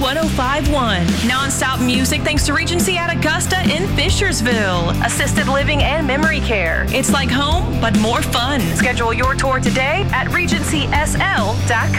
1051. Non-stop music thanks to Regency at Augusta in Fishersville. Assisted living and memory care. It's like home, but more fun. Schedule your tour today at regencysl.com.